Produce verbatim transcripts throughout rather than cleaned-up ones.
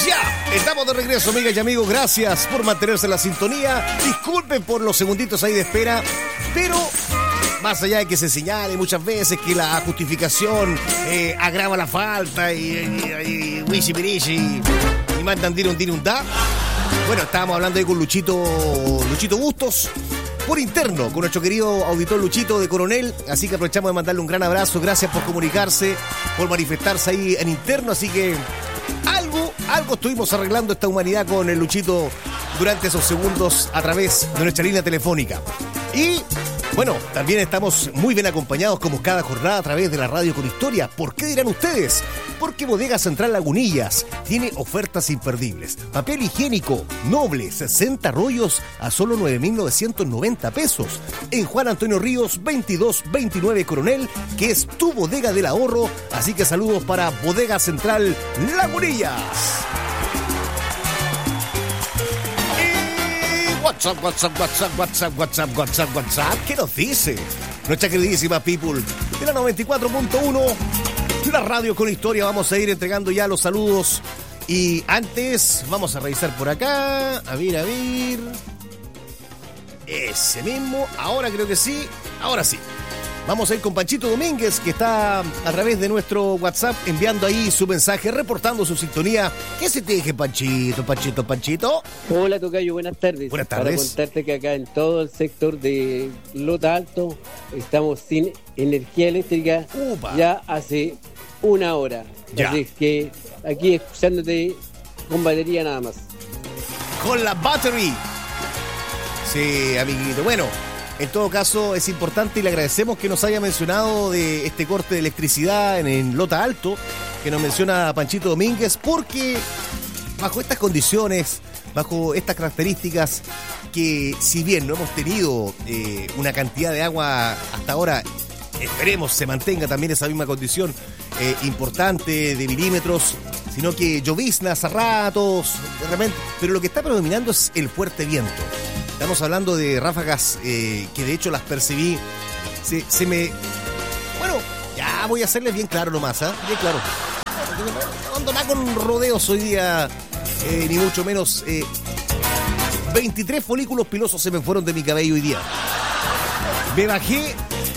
Ya, estamos de regreso, amigas y amigos. Gracias por mantenerse en la sintonía. Disculpen por los segunditos ahí de espera, pero más allá de que se señale muchas veces que la justificación eh, agrava la falta y, y, y, wishi pirishi, y mandan dire un dire un da. Bueno, estábamos hablando ahí con Luchito, Luchito Bustos, por interno, con nuestro querido auditor Luchito de Coronel. Así que aprovechamos de mandarle un gran abrazo. Gracias por comunicarse, por manifestarse ahí en interno. Así que algo, algo estuvimos arreglando esta humanidad con el Luchito durante esos segundos a través de nuestra línea telefónica. Y bueno, también estamos muy bien acompañados como cada jornada a través de la radio con historia. ¿Por qué dirán ustedes? Porque Bodega Central Lagunillas tiene ofertas imperdibles. Papel higiénico Noble, sesenta rollos a solo nueve mil novecientos noventa pesos. En Juan Antonio Ríos, veintidós veintinueve Coronel, que es tu bodega del ahorro. Así que saludos para Bodega Central Lagunillas. WhatsApp, WhatsApp, WhatsApp, WhatsApp, WhatsApp, WhatsApp, WhatsApp. ¿Qué nos dice nuestra queridísima people de la noventa y cuatro punto uno, la radio con historia? Vamos a ir entregando ya los saludos. Y antes, vamos a revisar por acá. A ver, a ver. Ese mismo. Ahora creo que sí. Ahora sí. Vamos a ir con Panchito Domínguez, que está a través de nuestro WhatsApp enviando ahí su mensaje, reportando su sintonía. ¿Qué se te dije, Panchito, Panchito, Panchito? Hola, tocayo, buenas tardes. Buenas tardes. Para contarte que acá en todo el sector de Lota Alto estamos sin energía eléctrica. Upa. Ya hace una hora. Ya. Así que aquí escuchándote con batería nada más. Con la battery. Sí, amiguito. Bueno, en todo caso, es importante y le agradecemos que nos haya mencionado de este corte de electricidad en, en Lota Alto, que nos menciona Panchito Domínguez, porque bajo estas condiciones, bajo estas características, que si bien no hemos tenido eh, una cantidad de agua hasta ahora, esperemos se mantenga también esa misma condición eh, importante de milímetros, sino que lloviznas a ratos, de repente, pero lo que está predominando es el fuerte viento. Estamos hablando de ráfagas eh, que de hecho las percibí. Se, se me... Bueno, ya voy a hacerles bien claro nomás, ¿ah? ¿eh? Bien claro. No ando nada con rodeos hoy día, eh, ni mucho menos. Eh, veintitrés folículos pilosos se me fueron de mi cabello hoy día. Me bajé,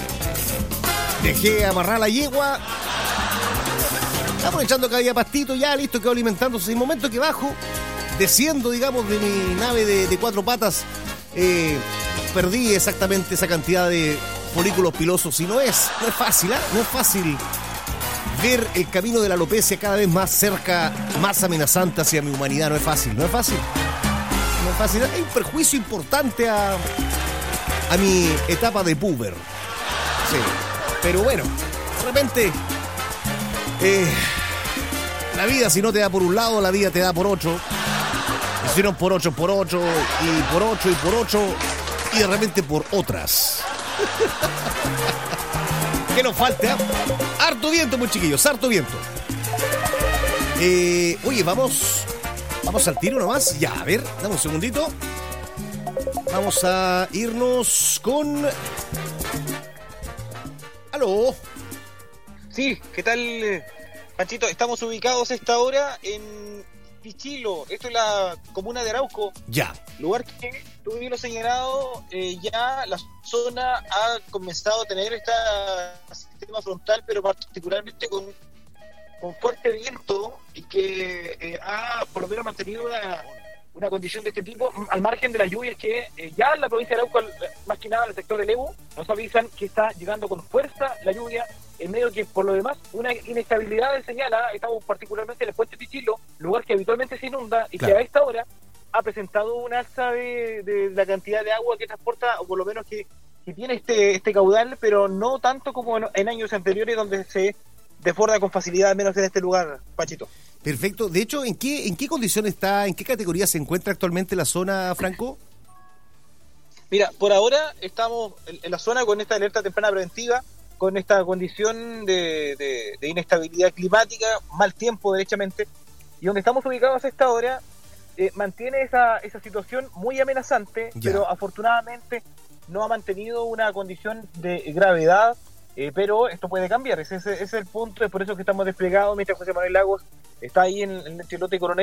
dejé amarrar la yegua. Estamos echando cada día pastito, ya listo, quedo alimentándose. En el momento que bajo, desciendo, digamos, de mi nave de, de cuatro patas, eh, perdí exactamente esa cantidad de folículos pilosos. Y no es, no es fácil, ¿eh? No es fácil ver el camino de la alopecia cada vez más cerca, más amenazante hacia mi humanidad. No es fácil, no es fácil. No es fácil. Hay un perjuicio importante a, a mi etapa de puber. Sí, pero bueno, de repente... Eh, la vida, si no te da por un lado, la vida te da por otro. Y si no por ocho, por ocho, y por ocho, y por ocho, y de repente por otras. Que nos falte, ¿eh? Harto viento, muy chiquillos, harto viento. Eh, oye, vamos, vamos al tiro nomás. Ya, a ver, dame un segundito. Vamos a irnos con... ¿Aló? Sí, ¿qué tal, Panchito? Estamos ubicados a esta hora en Pichilo, esto es la comuna de Arauco. Ya. Lugar que, tú bien lo señalado, eh, ya la zona ha comenzado a tener este sistema frontal, pero particularmente con, con fuerte viento, y que eh, ha por lo menos mantenido una, una condición de este tipo, al margen de las lluvias que eh, ya en la provincia de Arauco, más que nada en el sector del Evo, nos avisan que está llegando con fuerza la lluvia, en medio que por lo demás una inestabilidad señala. Estamos particularmente en el puente Pichilo, lugar que habitualmente se inunda y claro, que a esta hora ha presentado un alza de, de la cantidad de agua que transporta, o por lo menos que, que tiene este este caudal, pero no tanto como en, en años anteriores, donde se desborda con facilidad, al menos en este lugar, Pachito. Perfecto. De hecho, ¿en qué en qué condición está, en qué categoría se encuentra actualmente la zona, Franco? Mira, por ahora estamos en, en la zona con esta alerta temprana preventiva, con esta condición de, de, de inestabilidad climática, mal tiempo derechamente, y donde estamos ubicados a esta hora eh, mantiene esa, esa situación muy amenazante, ya, pero afortunadamente no ha mantenido una condición de gravedad, eh, pero esto puede cambiar. Ese, ese, ese es el punto, es por eso que estamos desplegados, mientras José Manuel Lagos está ahí en, en el Chilote Coronel,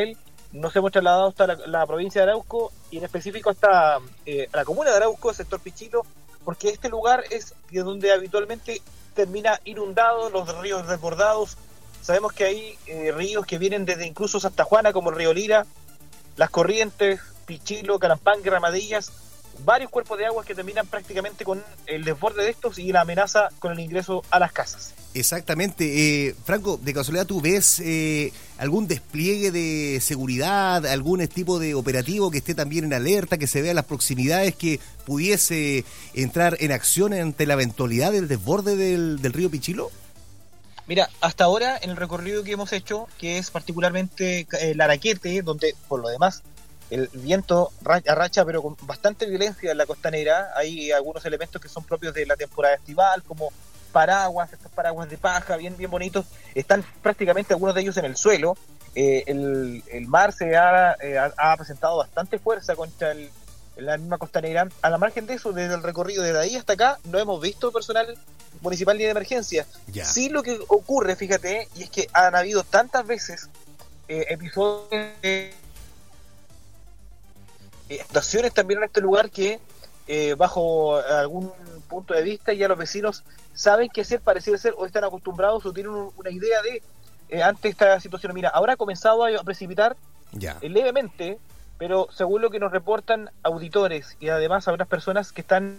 nos hemos trasladado hasta la, la provincia de Arauco y en específico hasta eh, la comuna de Arauco, sector Pichilo, porque este lugar es donde habitualmente termina inundado, los ríos desbordados. Sabemos que hay eh, ríos que vienen desde incluso Santa Juana, como el río Lira, Las Corrientes, Pichilo, Calampán, Ramadillas, varios cuerpos de agua que terminan prácticamente con el desborde de estos y la amenaza con el ingreso a las casas. Exactamente. Eh, Franco, de casualidad, ¿tú ves eh, algún despliegue de seguridad, algún tipo de operativo que esté también en alerta, que se vea las proximidades, que pudiese entrar en acción ante la eventualidad del desborde del, del río Pichilo? Mira, hasta ahora en el recorrido que hemos hecho, que es particularmente el Araquete, donde por lo demás el viento arracha pero con bastante violencia en la costanera, hay algunos elementos que son propios de la temporada estival, como paraguas, estos paraguas de paja, bien bien bonitos, están prácticamente algunos de ellos en el suelo. Eh, el, el mar se ha, eh, ha presentado bastante fuerza contra el, la misma costanera. A la margen de eso, desde el recorrido desde ahí hasta acá, no hemos visto personal municipal ni de emergencia. Ya. Sí, lo que ocurre, fíjate, y es que han habido tantas veces eh, episodios de eh, situaciones también en este lugar que eh, bajo algún punto de vista ya los vecinos saben qué hacer, pareciera ser, o están acostumbrados o tienen un, una idea de eh, ante esta situación. Mira, ahora ha comenzado a precipitar ya. eh, levemente, pero según lo que nos reportan auditores y además algunas personas que están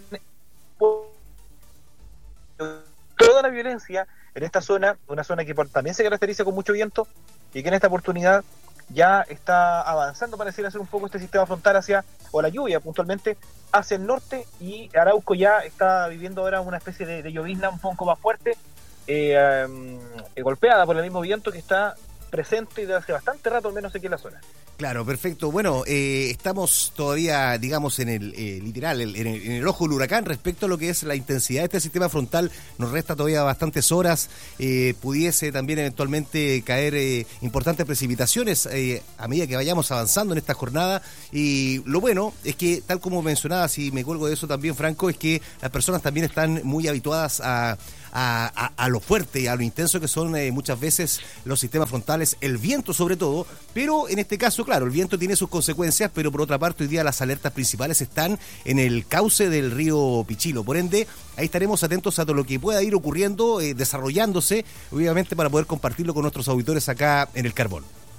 toda la violencia en esta zona, una zona que por, también se caracteriza con mucho viento y que en esta oportunidad ya está avanzando, pareciera ser un poco este sistema frontal hacia, o la lluvia puntualmente, hacia el norte, y Arauco ya está viviendo ahora una especie de, de llovizna un poco más fuerte, eh, eh, golpeada por el mismo viento que está presente desde hace bastante rato, al menos aquí en la zona. Claro, perfecto. Bueno, eh, estamos todavía, digamos, en el eh, literal, en el, en el ojo del huracán respecto a lo que es la intensidad de este sistema frontal. Nos resta todavía bastantes horas. Eh, pudiese también eventualmente caer eh, importantes precipitaciones eh, a medida que vayamos avanzando en esta jornada. Y lo bueno es que, tal como mencionabas, y me cuelgo de eso también, Franco, es que las personas también están muy habituadas a... A, a, a lo fuerte y a lo intenso que son eh, muchas veces los sistemas frontales, el viento sobre todo, pero en este caso, claro, el viento tiene sus consecuencias, pero por otra parte hoy día las alertas principales están en el cauce del río Pichilo, por ende ahí estaremos atentos a todo lo que pueda ir ocurriendo, eh, desarrollándose, obviamente para poder compartirlo con nuestros auditores acá en El Carbón.